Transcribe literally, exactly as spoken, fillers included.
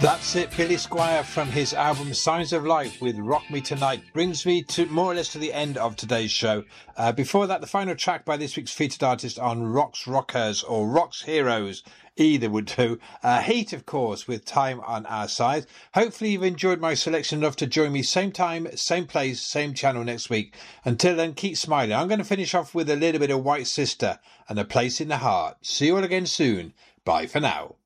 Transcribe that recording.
That's it, Billy Squier from his album Signs of Life with Rock Me Tonight brings me to more or less to the end of today's show. Uh, before that, the final track by this week's featured artist on Rock's Rockers or Rock's Heroes, either would do. Uh, Heat, of course, with Time on Our Side. Hopefully you've enjoyed my selection enough to join me same time, same place, same channel next week. Until then, keep smiling. I'm going to finish off with a little bit of White Sister and A Place in the Heart. See you all again soon. Bye for now.